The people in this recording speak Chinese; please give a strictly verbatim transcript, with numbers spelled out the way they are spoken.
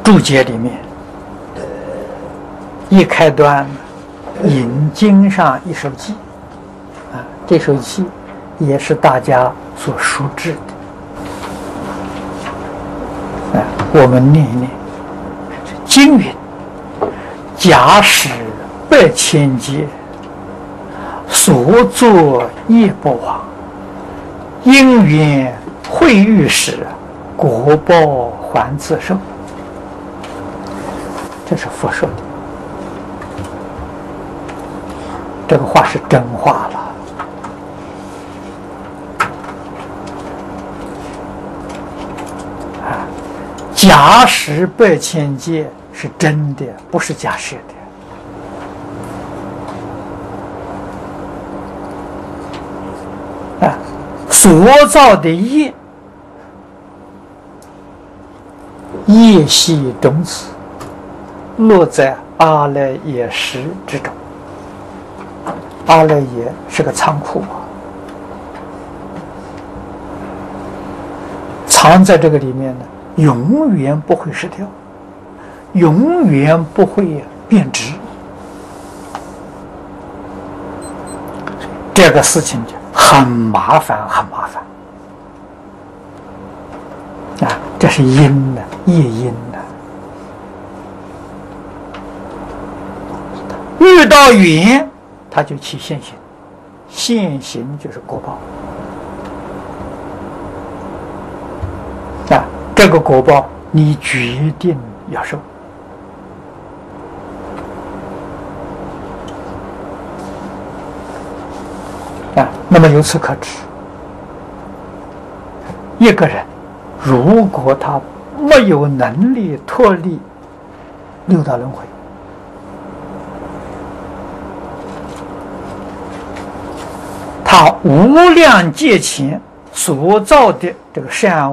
注解里面一开端引经上一首偈啊，这首偈也是大家所熟知的啊，我们念一念。经云：假使百千劫，所作业不亡，因缘会遇时，果报还自受。这是佛说的，这个话是真话了。啊，假使百千劫是真的，不是假设的。啊，所造的业，业系种子，落在阿赖耶识之中。阿赖耶是个仓库啊，藏在这个里面呢，永远不会失掉，永远不会变质。这个事情就很麻烦，很麻烦啊！这是因呢，业因呢。遇到缘，它就起现行，现行就是果报啊！这个果报你决定要受啊！那么由此可知，一个人如果他没有能力脱离六道轮回，他无量劫前所造的这个善